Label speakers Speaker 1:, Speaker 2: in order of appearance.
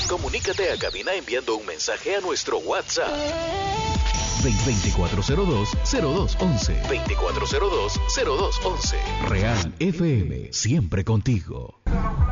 Speaker 1: Comunícate a cabina enviando un mensaje a nuestro WhatsApp.
Speaker 2: 2402-0211.
Speaker 1: 2402-0211.
Speaker 2: Real FM, siempre contigo.